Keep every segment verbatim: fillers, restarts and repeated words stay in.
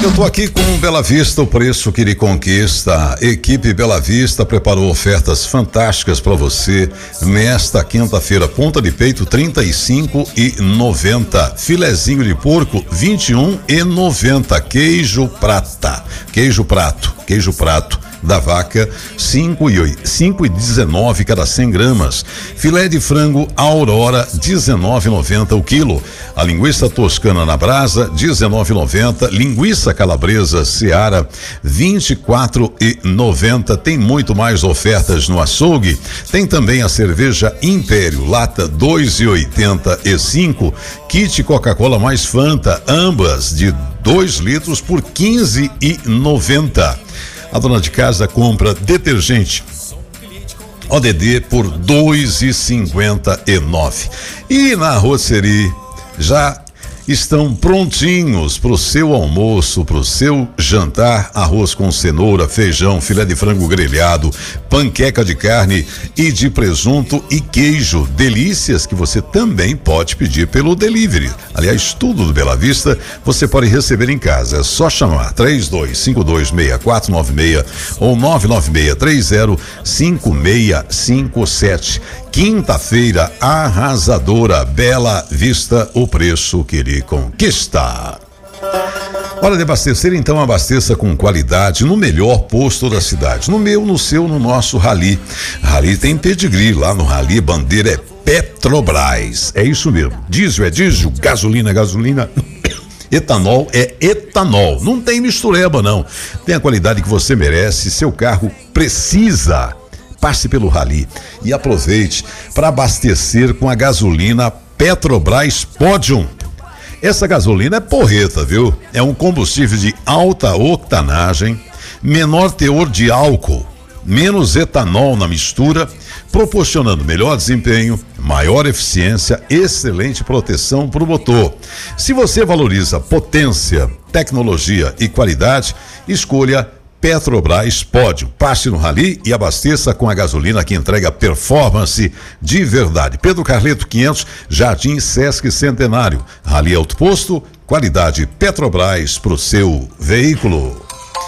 Eu tô aqui com Bela Vista, o preço que lhe conquista. Equipe Bela Vista preparou ofertas fantásticas para você nesta quinta-feira. Ponta de peito trinta e cinco e noventa, filezinho de porco vinte e um e noventa, queijo prata, queijo prato, queijo prato da vaca cinco e dezenove cada cem gramas, filé de frango Aurora dezenove e noventa o quilo, a linguiça toscana na brasa dezenove e noventa, linguiça calabresa Seara vinte e quatro e noventa. Tem muito mais ofertas no açougue. Tem também a cerveja Império lata dois e oitenta e cinco, kit Coca-Cola mais Fanta ambas de dois litros por quinze e noventa. A dona de casa compra detergente O D D por dois e cinquenta e nove. E na Rosseri já estão prontinhos para o seu almoço, para o seu jantar: arroz com cenoura, feijão, filé de frango grelhado, panqueca de carne e de presunto e queijo. Delícias que você também pode pedir pelo delivery. Aliás, tudo do Bela Vista você pode receber em casa. É só chamar três dois cinco dois seis quatro nove seis ou nove nove seis três zero cinco seis cinco sete. Quinta-feira arrasadora, Bela Vista, o preço que lhe conquista. Hora de abastecer, então abasteça com qualidade no melhor posto da cidade. No meu, no seu, no nosso Rally. Rally tem pedigree, lá no Rally bandeira é Petrobras. É isso mesmo. Diesel é diesel, gasolina é gasolina. Etanol é etanol. Não tem mistureba, não. Tem a qualidade que você merece, seu carro precisa. Passe pelo Rally e aproveite para abastecer com a gasolina Petrobras Podium. Essa gasolina é porreta, viu? É um combustível de alta octanagem, menor teor de álcool, menos etanol na mistura, proporcionando melhor desempenho, maior eficiência, excelente proteção para o motor. Se você valoriza potência, tecnologia e qualidade, escolha Petrobras Podium. Passe no Rally e abasteça com a gasolina que entrega performance de verdade. Pedro Carleto quinhentos, Jardim Sesc Centenário. Rally Alto Posto, qualidade Petrobras pro seu veículo.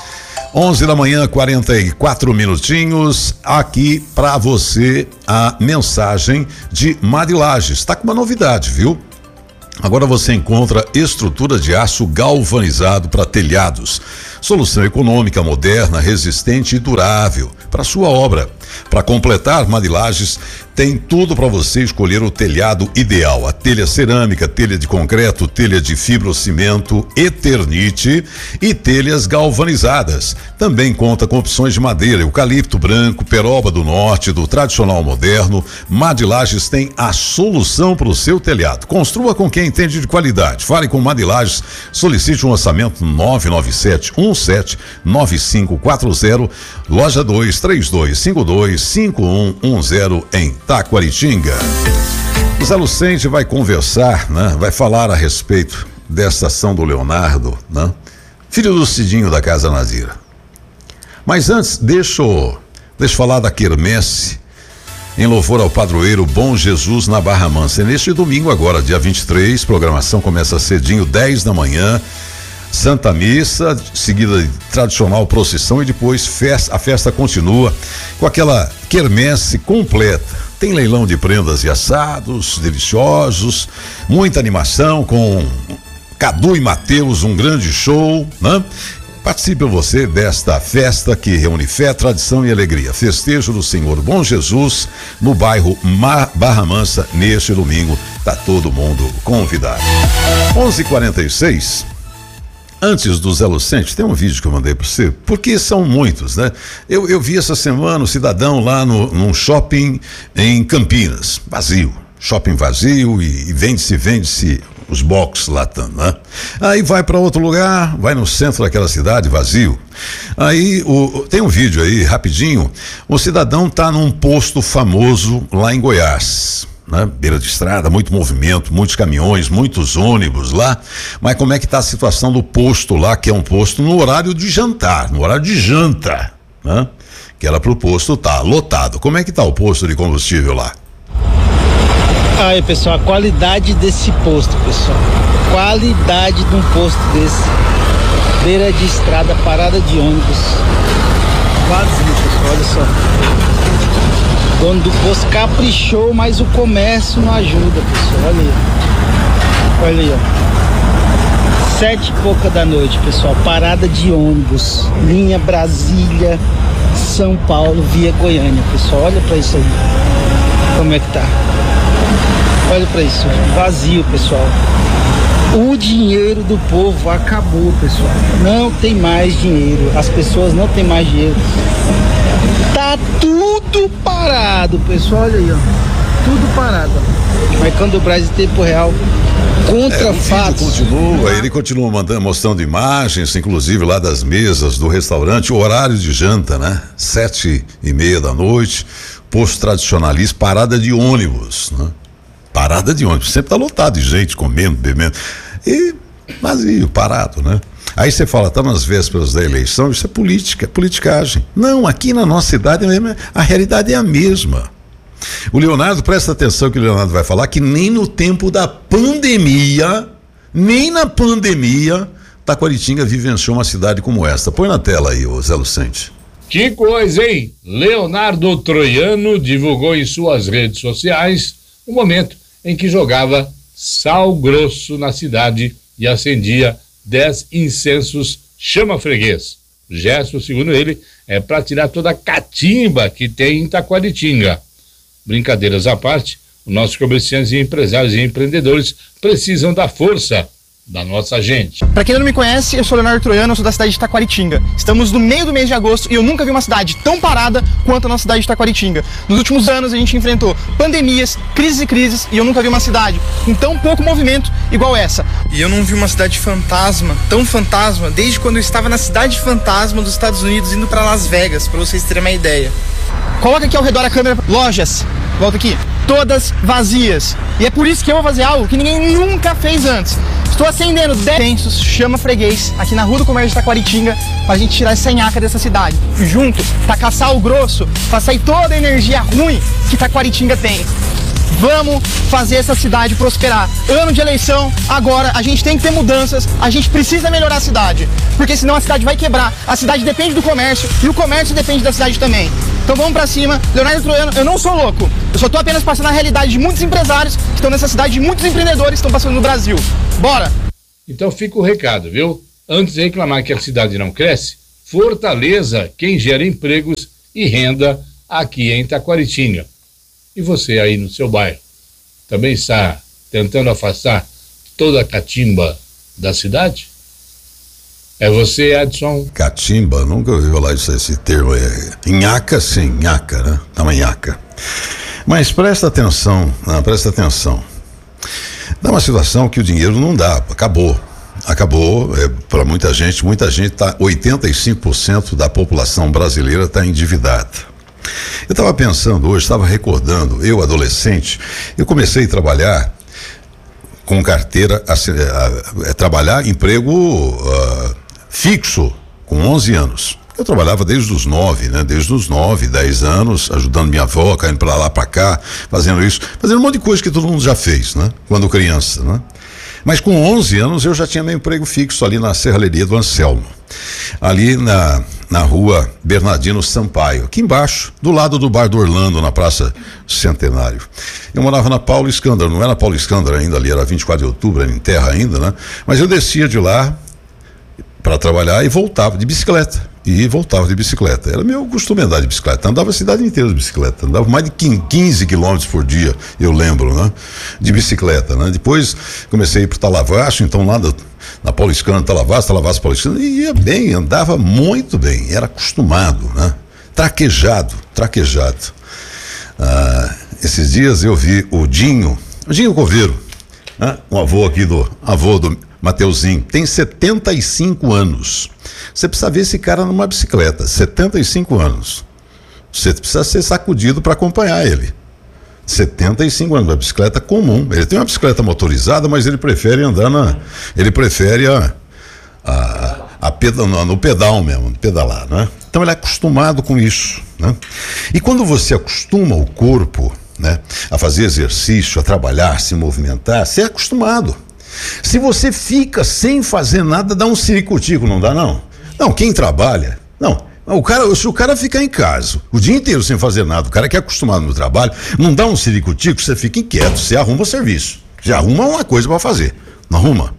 onze da manhã, quarenta e quatro minutinhos. Aqui para você a mensagem de Mari Lages. Tá com uma novidade, viu? Agora você encontra estrutura de aço galvanizado para telhados. Solução econômica, moderna, resistente e durável para sua obra. Para completar, Mari Lages tem tudo para você escolher o telhado ideal. A telha cerâmica, telha de concreto, telha de fibrocimento, Eternite e telhas galvanizadas. Também conta com opções de madeira, eucalipto branco, peroba do norte, do tradicional moderno. Mari Lages tem a solução para o seu telhado. Construa com quem entende de qualidade. Fale com Mari Lages, solicite um orçamento nove nove sete um sete nove cinco quatro zero, loja dois, três dois cinco dois cinco um um zero em Taquaritinga. O Zé Lucente vai conversar, né? Vai falar a respeito dessa ação do Leonardo, né? Filho do Cidinho da Casa Nazira. Mas antes, deixa eu, deixa eu falar da quermesse em louvor ao padroeiro Bom Jesus na Barra Mansa. Neste domingo agora, dia vinte e três, programação começa cedinho, dez da manhã. Santa Missa, seguida de tradicional procissão e depois festa, a festa continua com aquela quermesse completa. Tem leilão de prendas e assados deliciosos, muita animação com Cadu e Mateus, um grande show, né? Participe você desta festa que reúne fé, tradição e alegria. Festejo do Senhor Bom Jesus no bairro Mar Barra Mansa neste domingo. Tá todo mundo convidado. onze e quarenta e seis. Antes do Zé Lucente, tem um vídeo que eu mandei para você, porque são muitos, né? Eu, eu vi essa semana o cidadão lá no, num shopping em Campinas, vazio, shopping vazio e, e vende-se, vende-se os box lá, né? Aí vai para outro lugar, vai no centro daquela cidade, vazio. Aí o, tem um vídeo aí, rapidinho, o cidadão tá num posto famoso lá em Goiás. Né? Beira de estrada, muito movimento, muitos caminhões, muitos ônibus lá, mas como é que está a situação do posto lá, que é um posto no horário de jantar, no horário de janta, né? Que era pro posto tá lotado. Como é que tá o posto de combustível lá? Aí, pessoal, a qualidade desse posto, pessoal, qualidade de um posto desse. beira de estrada, parada de ônibus. Vazio, pessoal, olha só. O dono do posto caprichou, mas o comércio não ajuda, pessoal. Olha aí. Olha aí, ó. Sete e pouca da noite, pessoal. Parada de ônibus. Linha Brasília, São Paulo, via Goiânia, pessoal. Olha pra isso aí. Como é que tá? Olha pra isso. Vazio, pessoal. O dinheiro do povo acabou, pessoal. Não tem mais dinheiro. As pessoas não tem mais dinheiro. Tá tudo parado, pessoal. Olha aí, ó. Tudo parado. Marcando o Brasil em tempo real. Contra é, fatos. Continua, ele continua mandando, mostrando imagens, inclusive lá das mesas do restaurante, o horário de janta, né? Sete e meia da noite, posto tradicionalista, parada de ônibus, né? Parada de ônibus, sempre tá lotado de gente comendo, bebendo e vazio, parado, né? Aí você fala, tá nas vésperas da eleição, isso é política, é politicagem. Não, aqui na nossa cidade mesmo, a realidade é a mesma. O Leonardo, presta atenção que o Leonardo vai falar que nem no tempo da pandemia, nem na pandemia, Taquaritinga vivenciou uma cidade como esta. Põe na tela aí, ô Zé Lucente. Que coisa, hein? Leonardo Troiano divulgou em suas redes sociais o momento em que jogava sal grosso na cidade e acendia dez incensos chama-freguês. O gesto, segundo ele, é para tirar toda a catimba que tem em Taquaritinga. Brincadeiras à parte, os nossos comerciantes e empresários e empreendedores precisam da força da nossa gente. Para quem não me conhece, eu sou Leonardo Troiano, eu sou da cidade de Taquaritinga. Estamos no meio do mês de agosto e eu nunca vi uma cidade tão parada quanto a nossa cidade de Taquaritinga. Nos últimos anos a gente enfrentou pandemias, crises e crises e eu nunca vi uma cidade com tão pouco movimento igual essa. E eu não vi uma cidade fantasma, tão fantasma, desde quando eu estava na cidade fantasma dos Estados Unidos indo para Las Vegas, para vocês terem uma ideia. Coloca aqui ao redor a câmera, lojas, volta aqui, todas vazias. E é por isso que eu vou fazer algo que ninguém nunca fez antes. Estou acendendo dez incensos chama freguês aqui na Rua do Comércio de Taquaritinga pra gente tirar essa nhaca dessa cidade. E junto, tacar sal grosso pra sair toda a energia ruim que Taquaritinga tem. Vamos fazer essa cidade prosperar. Ano de eleição, agora a gente tem que ter mudanças, a gente precisa melhorar a cidade, porque senão a cidade vai quebrar. A cidade depende do comércio e o comércio depende da cidade também. Então vamos pra cima. Leonardo Troiano, eu não sou louco, eu só tô apenas passando a realidade de muitos empresários que estão nessa cidade, de muitos empreendedores que estão passando no Brasil. Bora! Então fica o recado, viu? Antes de reclamar que a cidade não cresce, fortaleça quem gera empregos e renda aqui em Taquaritinga. E você aí no seu bairro, também está tentando afastar toda a catimba da cidade? É você, Edson? Catimba, nunca ouvi falar isso, esse termo. É nhaca, sim, nhaca, né? Tá uma nhaca. Mas presta atenção, não, presta atenção. Dá uma situação que o dinheiro não dá, acabou. Acabou, é, para muita gente, muita gente tá, oitenta e cinco por cento da população brasileira está endividada. Eu estava pensando hoje, estava recordando, eu adolescente, eu comecei a trabalhar com carteira, a, a, a, a trabalhar emprego uh, fixo com onze anos. Eu trabalhava desde os nove, né? Desde os nove, dez anos, ajudando minha avó, caindo para lá, para cá, fazendo isso, fazendo um monte de coisa que todo mundo já fez, né? Quando criança, né? Mas com onze anos eu já tinha meu emprego fixo ali na serralheria do Anselmo, ali na, na rua Bernardino Sampaio, aqui embaixo, do lado do bar do Orlando, na Praça Centenário. Eu morava na Paulo Escândalo, não era Paulo Escândalo ainda, ali era vinte e quatro de outubro, era em terra ainda, né? Mas eu descia de lá para trabalhar e voltava de bicicleta. E voltava de bicicleta. Era meu costume andar de bicicleta. Andava a cidade inteira de bicicleta. Andava mais de quinze quilômetros por dia, eu lembro, né? De bicicleta, né? Depois comecei a ir para o Talavaço, então lá do, na Pauliscana, Talavaço, Talavaço, Pauliscana, e ia bem, andava muito bem, era acostumado, né? Traquejado, traquejado. Ah, esses dias eu vi o Dinho, o Dinho Coveiro, né? Um avô aqui do, avô do Mateuzinho, tem setenta e cinco anos. Você precisa ver esse cara numa bicicleta, setenta e cinco anos. Você precisa ser sacudido para acompanhar ele. setenta e cinco anos, uma bicicleta comum. Ele tem uma bicicleta motorizada, mas ele prefere andar na. Ele prefere a, a, a pedal, no pedal mesmo, pedalar, né? Então ele é acostumado com isso, né? E quando você acostuma o corpo, né, a fazer exercício, a trabalhar, a se movimentar, você é acostumado. Se você fica sem fazer nada, dá um ciricutico, não dá não? Não, quem trabalha, não. O cara, se o cara ficar em casa o dia inteiro sem fazer nada, o cara que é acostumado no trabalho, não dá um ciricutico, você fica inquieto, você arruma o serviço. Você arruma uma coisa para fazer, não arruma?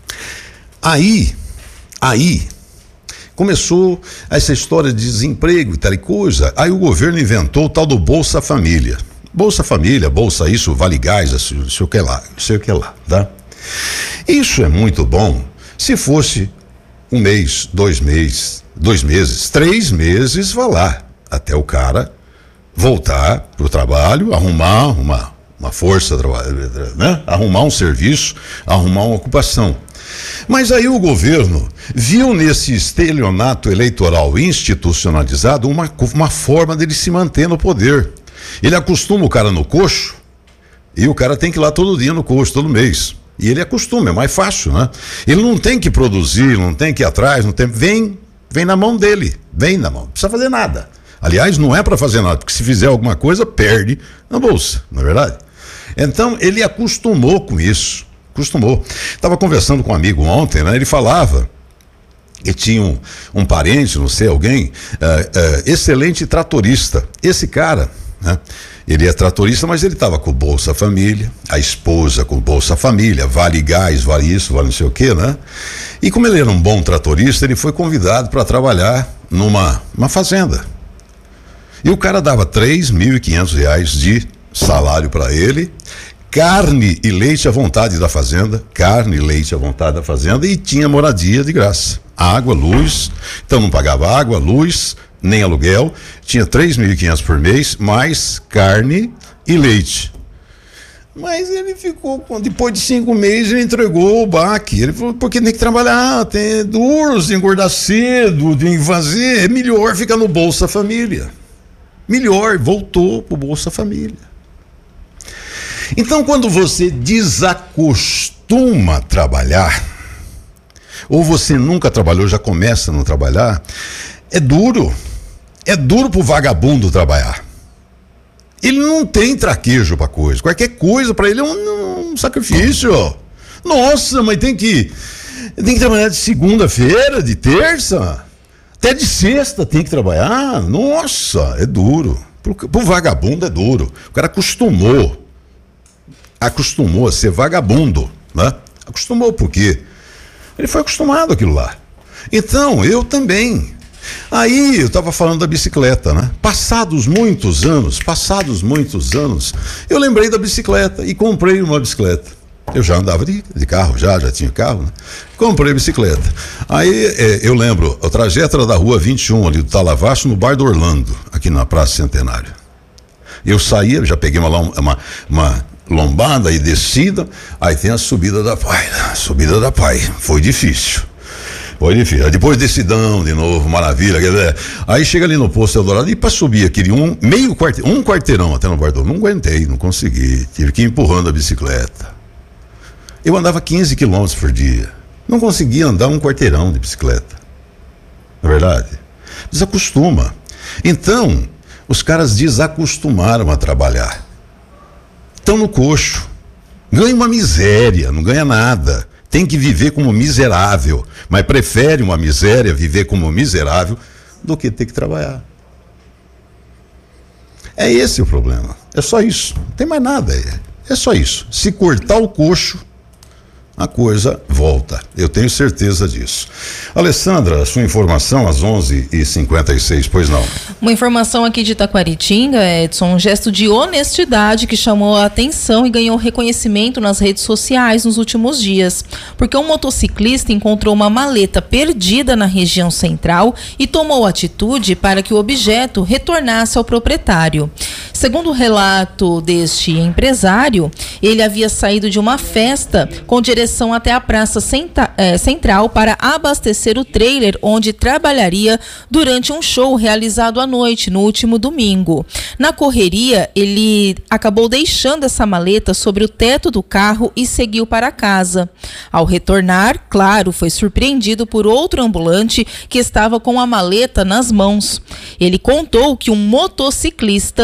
Aí, aí, começou essa história de desemprego e tal e coisa, aí o governo inventou o tal do Bolsa Família. Bolsa Família, Bolsa isso, Vale Gás, não sei o que lá, não sei o que lá, tá? Isso é muito bom se fosse um mês, dois meses, dois meses, três meses, vá lá, até o cara voltar pro trabalho, arrumar uma, uma força, né? Arrumar um serviço, arrumar uma ocupação. Mas aí o governo viu nesse estelionato eleitoral institucionalizado uma, uma forma dele se manter no poder. Ele acostuma o cara no coxo e o cara tem que ir lá todo dia no coxo, todo mês. E ele acostuma, é mais fácil, né? Ele não tem que produzir, não tem que ir atrás, não tem, vem, vem na mão dele, vem na mão, não precisa fazer nada. Aliás, não é para fazer nada, porque se fizer alguma coisa, perde na bolsa, não é verdade? Então, ele acostumou com isso, acostumou. Estava conversando com um amigo ontem, né? Ele falava que tinha um, um parente, não sei, alguém, uh, uh, excelente tratorista. Esse cara, né? Ele é tratorista, mas ele estava com o Bolsa Família, a esposa com o Bolsa Família, vale gás, vale isso, vale não sei o quê, né? E como ele era um bom tratorista, ele foi convidado para trabalhar numa uma fazenda. E o cara dava três mil e quinhentos reais de salário para ele, carne e leite à vontade da fazenda, carne e leite à vontade da fazenda, e tinha moradia de graça, água, luz, então não pagava água, luz, nem aluguel, tinha três mil e quinhentos por mês, mais carne e leite. Mas ele ficou, depois de cinco meses, ele entregou o baque. Ele falou, porque tem que trabalhar, tem duro, de engordar cedo, de fazer, é melhor ficar no Bolsa Família. Melhor, voltou pro Bolsa Família. Então, quando você desacostuma a trabalhar, ou você nunca trabalhou, já começa a não trabalhar, é duro. É duro pro vagabundo trabalhar. Ele não tem traquejo pra coisa. Qualquer coisa pra ele é um, um sacrifício. Nossa, mas tem que tem que trabalhar de segunda-feira, de terça, até de sexta tem que trabalhar. Nossa, é duro. Pro, pro vagabundo é duro. O cara acostumou. Acostumou a ser vagabundo, né? Acostumou por quê? Ele foi acostumado àquilo lá. Então, eu também. Aí eu estava falando da bicicleta, né? Passados muitos anos, passados muitos anos, eu lembrei da bicicleta e comprei uma bicicleta. Eu já andava de, de carro, já, já tinha carro, né? Comprei bicicleta. Aí é, eu lembro, o trajeto era da rua vinte e um, ali do Talavaço, no bar do Orlando, aqui na Praça Centenário. Eu saía, já peguei uma, uma, uma lombada e descida, aí tem a subida da Pai, a subida da Pai, foi difícil. Foi difícil. Depois decidão de novo, maravilha. Aí chega ali no posto Eldorado e para subir aquele um, meio quarteirão, um quarteirão até no bar do Orlando, não aguentei, não consegui. Tive que ir empurrando a bicicleta. Eu andava quinze quilômetros por dia. Não conseguia andar um quarteirão de bicicleta. Não é verdade? Desacostuma. Então, os caras desacostumaram a trabalhar. Estão no coxo. Ganha uma miséria, não ganha nada. Tem que viver como miserável, mas prefere uma miséria, viver como miserável, do que ter que trabalhar. É esse o problema. É só isso. Não tem mais nada. É, é só isso. Se cortar o coxo, a coisa volta. Eu tenho certeza disso. Alessandra, a sua informação às onze e cinquenta e seis, pois não? Uma informação aqui de Taquaritinga, Edson, um gesto de honestidade que chamou a atenção e ganhou reconhecimento nas redes sociais nos últimos dias, porque um motociclista encontrou uma maleta perdida na região central e tomou atitude para que o objeto retornasse ao proprietário. Segundo o relato deste empresário, ele havia saído de uma festa com direção até a Praça Centa- eh, Central para abastecer o trailer onde trabalharia durante um show realizado à noite, no último domingo. Na correria, ele acabou deixando essa maleta sobre o teto do carro e seguiu para casa. Ao retornar, claro, foi surpreendido por outro ambulante que estava com a maleta nas mãos. Ele contou que um motociclista havia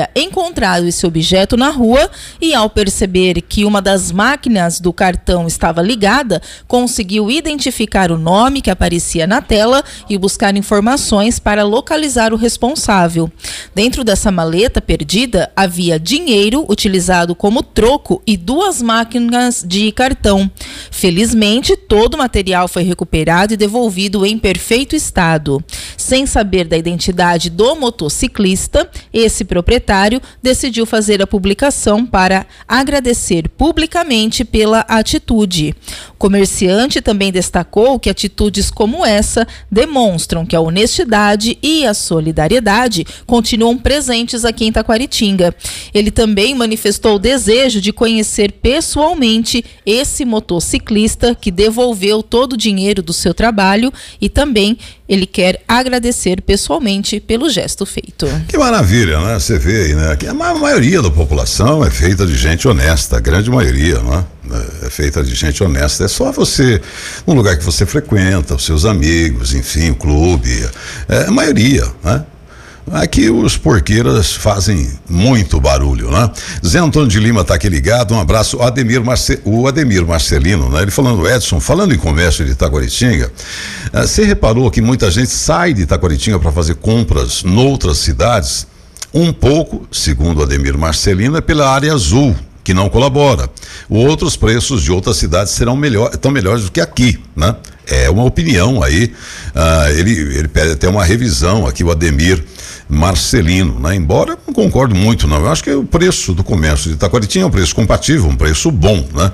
teria encontrado esse objeto na rua e, ao perceber que uma das máquinas do cartão estava ligada, conseguiu identificar o nome que aparecia na tela e buscar informações para localizar o responsável. Dentro dessa maleta perdida havia dinheiro utilizado como troco e duas máquinas de cartão. Felizmente, todo o material foi recuperado e devolvido em perfeito estado. Sem saber da identidade do motociclista, esse proprietário decidiu fazer a publicação para agradecer publicamente pela atitude. O comerciante também destacou que atitudes como essa demonstram que a honestidade e a solidariedade continuam presentes aqui em Taquaritinga. Ele também manifestou o desejo de conhecer pessoalmente esse motociclista que devolveu todo o dinheiro do seu trabalho e também ele quer agradecer pessoalmente pelo gesto feito. Que maravilha, né? Você vê aí, né? Que a maioria da população é feita de gente honesta, a grande maioria, né? É feita de gente honesta. É só você, no lugar que você frequenta, os seus amigos, enfim, o clube, é a maioria, né? Aqui os porqueiras fazem muito barulho, né? Zé Antônio de Lima tá aqui ligado, um abraço. O Ademir, Marce... o Ademir Marcelino, né? Ele falando, Edson, falando em comércio de Taquaritinga, você reparou que muita gente sai de Taquaritinga para fazer compras noutras cidades? Um pouco, segundo o Ademir Marcelino, é pela área azul, que não colabora. Outros preços de outras cidades serão melhor, tão melhores do que aqui, né? É uma opinião aí, ah, ele, ele pede até uma revisão aqui, o Ademir Marcelino, né? Embora eu não concordo muito, não. Eu acho que o preço do comércio de Taquaritinga é um preço compatível, um preço bom, né?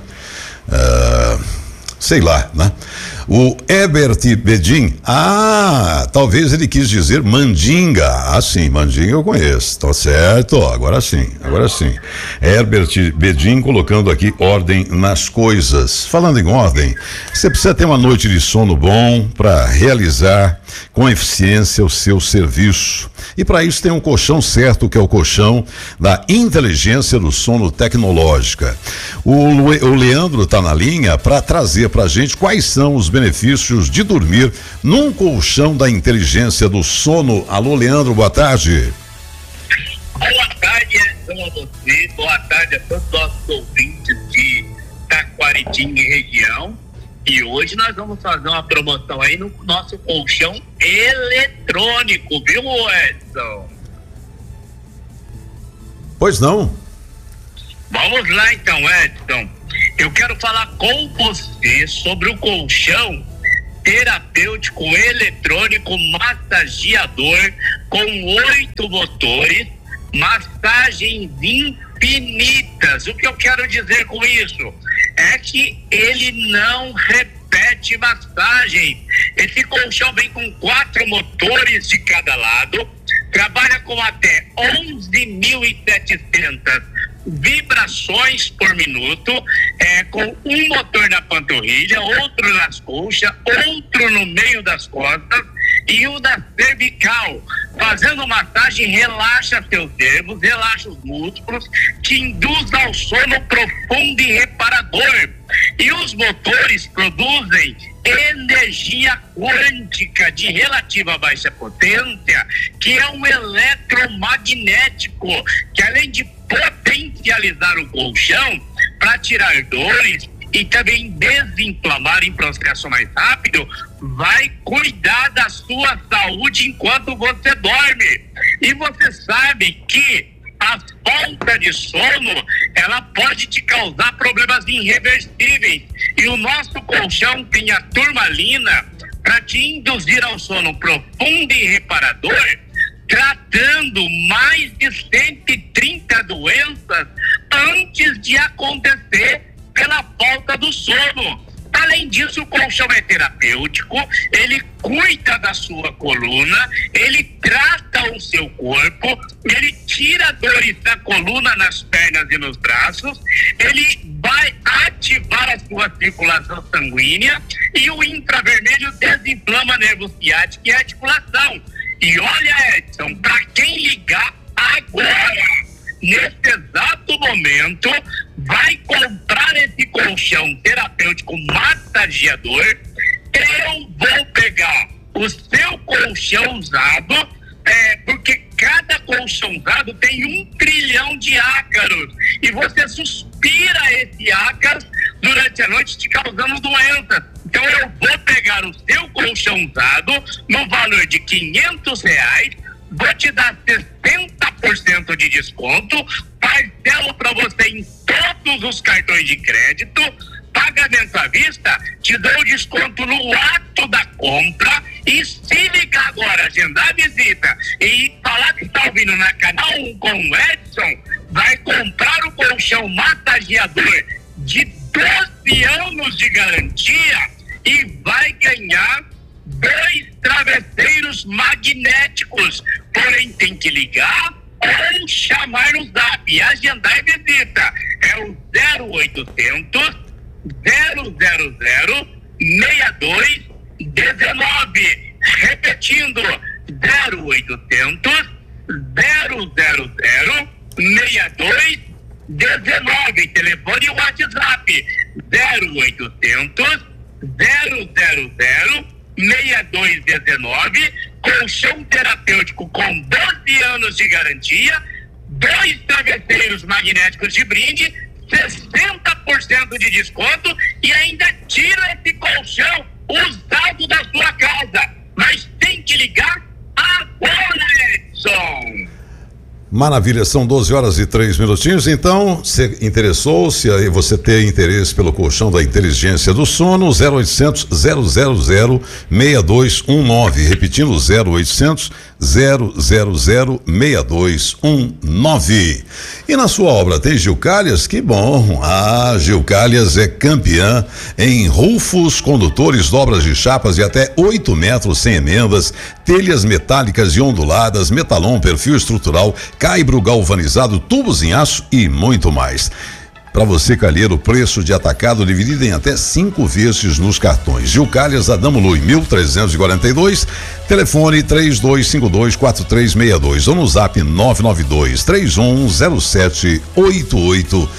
Ah, sei lá, né? O Herbert Bedin, ah, talvez ele quis dizer mandinga. Ah, sim, mandinga eu conheço, tá certo, agora sim, agora sim. Herbert Bedin colocando aqui ordem nas coisas. Falando em ordem, você precisa ter uma noite de sono bom para realizar com eficiência o seu serviço. E para isso tem um colchão certo, que é o colchão da inteligência do sono tecnológica. O, Lu, o Leandro tá na linha para trazer pra gente quais são os benefícios de dormir num colchão da inteligência do sono. Alô, Leandro, boa tarde. Boa tarde, Edson, a você, boa tarde a todos os nossos ouvintes de Taquaritinga e região. E hoje nós vamos fazer uma promoção aí no nosso colchão eletrônico, viu, Edson? Pois não. Vamos lá então, Edson. Eu quero falar com você sobre o colchão terapêutico eletrônico massageador com oito motores, massagens infinitas. O que eu quero dizer com isso? É que ele não repete massagem. Esse colchão vem com quatro motores de cada lado, trabalha com até onze mil e setecentas vibrações por minuto, é, com um motor na panturrilha, outro nas coxas, outro no meio das costas e um na cervical. Fazendo massagem, relaxa seus nervos, relaxa os músculos, que induz ao sono profundo e reparador. E os motores produzem energia quântica de relativa baixa potência, que é um eletromagnético, que além de potencializar o colchão para tirar dores e também desinflamar em processo mais rápido, vai cuidar da sua saúde enquanto você dorme. E você sabe que a falta de sono, ela pode te causar problemas irreversíveis. E o nosso colchão tem a turmalina para te induzir ao sono profundo e reparador, tratando mais de cento e trinta doenças antes de acontecer pela falta do sono. Além disso, o colchão é terapêutico, ele cuida da sua coluna, ele trata o seu corpo, ele tira dores da coluna, nas pernas e nos braços, ele vai ativar a sua circulação sanguínea e o infravermelho desinflama nervo ciático e articulação. E olha, Edson, para quem ligar agora, nesse exato momento, vai comprar esse colchão terapêutico massageador, eu vou pegar o seu colchão usado, é, porque cada acolchonado tem um trilhão de ácaros e você suspira esse ácaro durante a noite, te causando doenças. Então eu vou pegar o seu colchão usado no valor de quinhentos reais, vou te dar sessenta por cento de desconto, parcelo para você em todos os cartões de crédito, pagamento à vista, te dou desconto no ato da compra. E se ligar agora, agendar a visita e falar que está ouvindo na Canal um com o Edson, vai comprar o colchão massageador de doze anos de garantia e vai ganhar dois travesseiros magnéticos. Porém, tem que ligar ou chamar no zap e agendar a visita. É o zero oitocentos, zero zero zero, seis dois um nove. Repetindo, zero oitocentos, zero zero zero, seis dois um nove. Telefone e WhatsApp zero oitocentos, zero zero zero, seis dois um nove. Colchão terapêutico com doze anos de garantia, dois travesseiros magnéticos de brinde, sessenta por cento de desconto e ainda tira esse colchão usado da sua casa. Mas tem que ligar agora, Edson. Maravilha, são doze horas e três minutinhos. Então, você interessou-se, aí você tem interesse pelo colchão da inteligência do sono, zero oitocentos, zero zero zero, seis dois um nove. Repetindo, zero oitocentos, zero zero zero, seis dois um nove. E na sua obra tem Gilcalhas? Que bom! Ah, Gilcalhas é campeã em rufos, condutores, dobras de chapas de até oito metros sem emendas, telhas metálicas e onduladas, metalon, perfil estrutural, caibro galvanizado, tubos em aço e muito mais. Para você, calheiro, preço de atacado dividido em até cinco vezes nos cartões. Gilcalhas, Adamo Lui, mil trezentos e quarenta e dois, telefone três dois cinco dois, quatro três seis dois ou no zap nove nove dois, três um zero sete oito oito.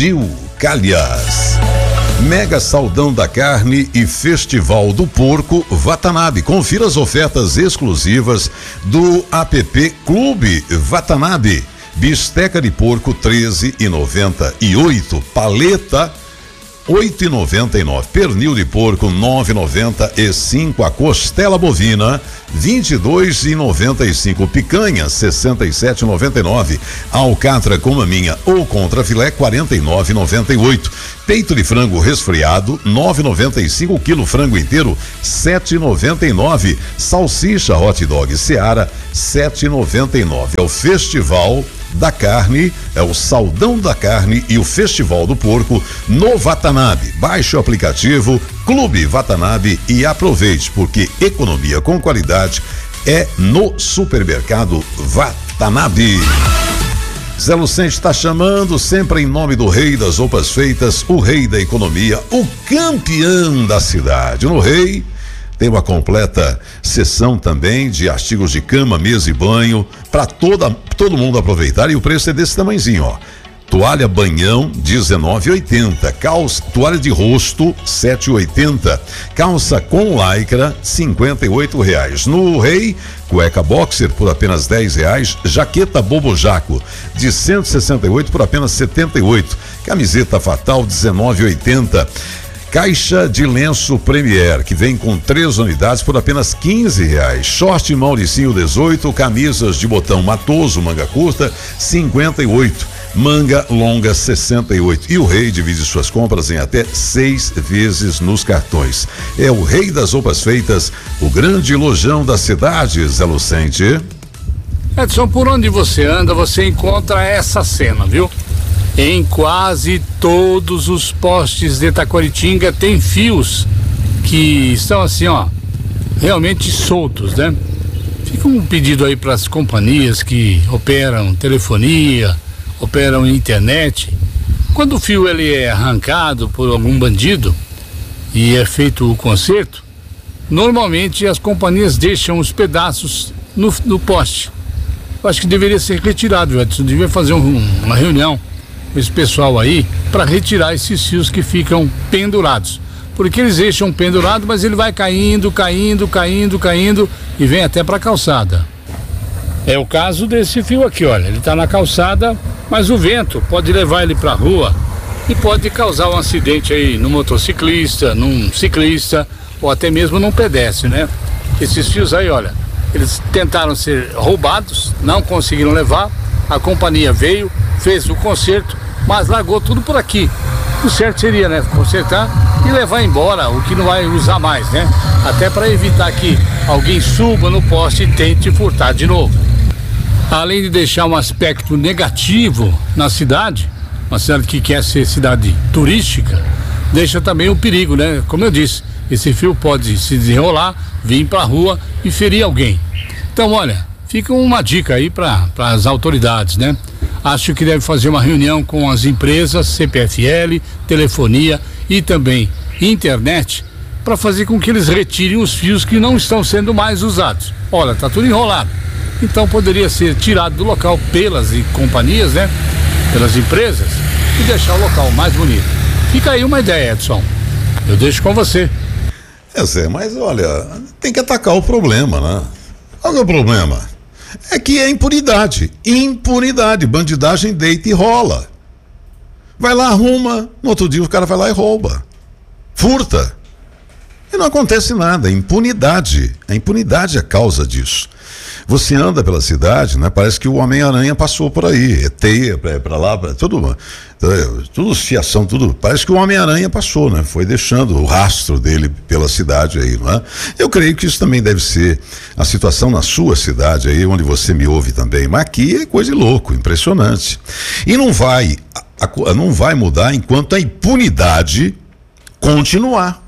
Gilcalhas. Mega Saldão da Carne e Festival do Porco Watanabe. Confira as ofertas exclusivas do app Clube Watanabe. Bisteca de porco treze e noventa e oito, paleta oito e noventa e nove, pernil de porco nove e noventa e cinco, a costela bovina vinte e dois e noventa e cinco, picanha sessenta e sete e noventa e nove, alcatra com maminha ou contrafilé quarenta e nove e noventa e oito, peito de frango resfriado nove e noventa e cinco, quilo frango inteiro sete e noventa e nove, salsicha hot dog Seara sete e noventa e nove. É o Festival da Carne, é o Saldão da Carne e o Festival do Porco no Watanabe. Baixe o aplicativo Clube Watanabe e aproveite, porque economia com qualidade é no supermercado Watanabe. Zé Lucente está chamando, sempre em nome do Rei das Roupas Feitas, o rei da economia, o campeão da cidade. No Rei tem uma completa seção também de artigos de cama, mesa e banho para toda todo mundo aproveitar, e o preço é desse tamanhozinho, ó. Toalha banhão dezenove e oitenta, calça, toalha de rosto sete e oitenta, calça com lycra cinquenta e oito reais. No Rei, cueca boxer por apenas dez reais, jaqueta Bobo Jaco de cento e sessenta e oito por apenas setenta e oito, camiseta Fatal dezenove e oitenta. Caixa de lenço Premier, que vem com três unidades por apenas quinze reais. Short Mauricinho dezoito, camisas de botão Matoso, manga curta, cinquenta e oito. Manga longa sessenta e oito. E o Rei divide suas compras em até seis vezes nos cartões. É o Rei das Roupas Feitas, o grande lojão da cidade, Zé Lucente. Edson, por onde você anda, você encontra essa cena, viu? Em quase todos os postes de Taquaritinga tem fios que estão assim, ó, realmente soltos, né? Fica um pedido aí para as companhias que operam telefonia, operam internet. Quando o fio ele é arrancado por algum bandido e é feito o conserto, normalmente as companhias deixam os pedaços no, no poste. Eu acho que deveria ser retirado, Edson. Devia fazer um, uma reunião com esse pessoal aí para retirar esses fios que ficam pendurados. Porque eles deixam pendurado, mas ele vai caindo, caindo, caindo, caindo e vem até para a calçada. É o caso desse fio aqui, olha, ele está na calçada, mas o vento pode levar ele para a rua e pode causar um acidente aí no motociclista, num ciclista ou até mesmo num pedestre, né? Esses fios aí, olha, eles tentaram ser roubados, não conseguiram levar, a companhia veio, fez o conserto, mas largou tudo por aqui. O certo seria, né, consertar e levar embora o que não vai usar mais, né? Até para evitar que alguém suba no poste e tente furtar de novo. Além de deixar um aspecto negativo na cidade, uma cidade que quer ser cidade turística, deixa também o perigo, né? Como eu disse, esse fio pode se desenrolar, vir para a rua e ferir alguém. Então, olha, fica uma dica aí para as autoridades, né? Acho que deve fazer uma reunião com as empresas, C P F L, telefonia e também internet, para fazer com que eles retirem os fios que não estão sendo mais usados. Olha, tá tudo enrolado. Então poderia ser tirado do local pelas companhias, né? Pelas empresas, e deixar o local mais bonito. Fica aí uma ideia, Edson. Eu deixo com você. É, Zé, mas olha, tem que atacar o problema, né? Qual é o problema? É que é impunidade. Impunidade. Bandidagem deita e rola. Vai lá, arruma. No outro dia o cara vai lá e rouba. Furta. E não acontece nada. Impunidade. A impunidade é a causa disso. Você anda pela cidade, né? Parece que o Homem-Aranha passou por aí. É teia pra, pra lá, pra, tudo, tudo fiação, tudo. Parece que o Homem-Aranha passou, né? Foi deixando o rastro dele pela cidade aí, não é? Eu creio que isso também deve ser a situação na sua cidade aí, onde você me ouve também. Mas aqui é coisa de louco, impressionante. E não vai, a, a, não vai mudar enquanto a impunidade continuar.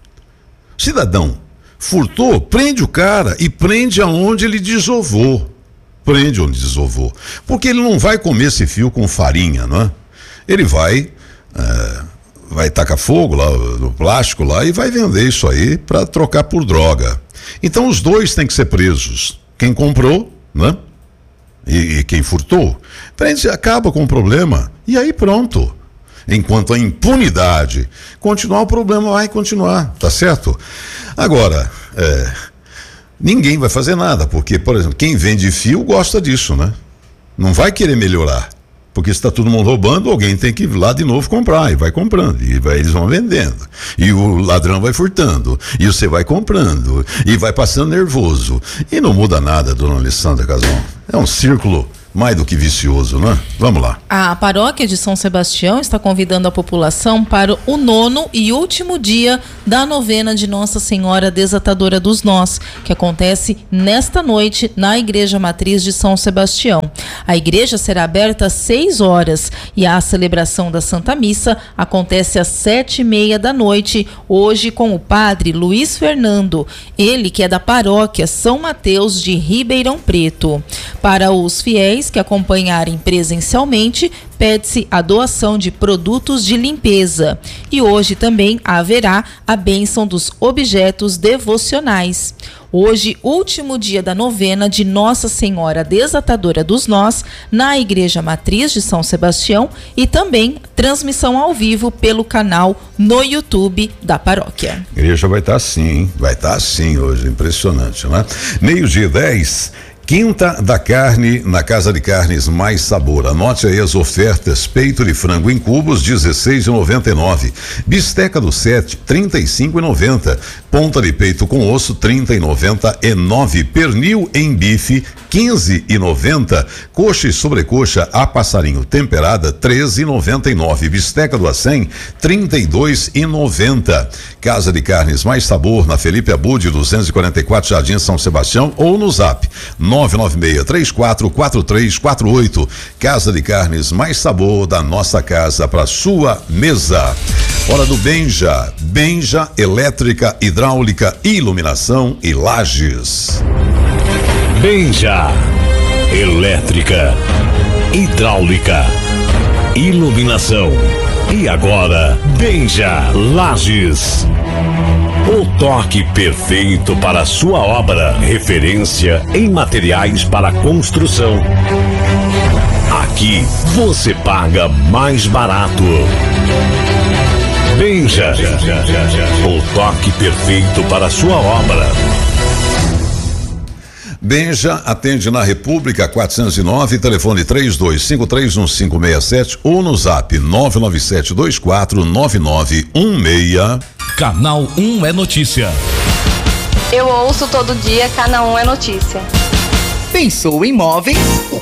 Cidadão furtou, prende o cara e prende aonde ele desovou. Prende onde desovou. Porque ele não vai comer esse fio com farinha, não é? Ele vai, é, vai tacar fogo lá no plástico lá e vai vender isso aí para trocar por droga. Então os dois têm que ser presos. Quem comprou, né? E, e quem furtou. Prende, acaba com o problema e aí pronto. Enquanto a impunidade continuar, o problema vai continuar, tá certo? Agora, é, ninguém vai fazer nada, porque, por exemplo, quem vende fio gosta disso, né? Não vai querer melhorar, porque se está todo mundo roubando, alguém tem que ir lá de novo comprar, e vai comprando, e vai, eles vão vendendo, e o ladrão vai furtando, e você vai comprando, e vai passando nervoso, e não muda nada, dona Alessandra Casão. É um círculo mais do que vicioso, né? Vamos lá. A paróquia de São Sebastião está convidando a população para o nono e último dia da novena de Nossa Senhora Desatadora dos Nós, que acontece nesta noite na Igreja Matriz de São Sebastião. A igreja será aberta às seis horas e a celebração da Santa Missa acontece às sete e meia da noite, hoje com o padre Luiz Fernando, ele que é da paróquia São Mateus de Ribeirão Preto. Para os fiéis que acompanharem presencialmente, pede-se a doação de produtos de limpeza. E hoje também haverá a bênção dos objetos devocionais. Hoje, último dia da novena de Nossa Senhora Desatadora dos Nós, na Igreja Matriz de São Sebastião, e também transmissão ao vivo pelo canal no YouTube da paróquia. A igreja vai estar assim, hein? Vai estar assim hoje, impressionante, né? Meio-dia e dez. Quinta da carne na Casa de Carnes Mais Sabor. Anote aí as ofertas: peito de frango em cubos, dezesseis e noventa e nove. Bisteca do sete, trinta e cinco e noventa. Ponta de peito com osso, trinta e noventa e nove. Pernil em bife, quinze e noventa. Coxa e sobrecoxa a passarinho temperada, treze e noventa e nove. Bisteca do acém, trinta e dois e noventa. Casa de Carnes Mais Sabor na Felipe Abud, duzentos e quarenta e quatro, Jardim São Sebastião, ou no Zap nove nove seis, três quatro quatro três quatro oito. Casa de Carnes Mais Sabor da nossa casa para sua mesa. Hora do Benja. Benja Elétrica, Hidráulica, Iluminação e Lajes. Benja Elétrica, Hidráulica, Iluminação e agora Benja Lajes. O toque perfeito para a sua obra. Referência em materiais para construção. Aqui você paga mais barato. Benja. O toque perfeito para a sua obra. Benja atende na República quatrocentos e nove, telefone três dois cinco três um cinco seis sete ou no zap nove nove sete dois quatro nove nove um seis. Canal um é notícia. Eu ouço todo dia, Canal um é notícia. Pensou em móveis?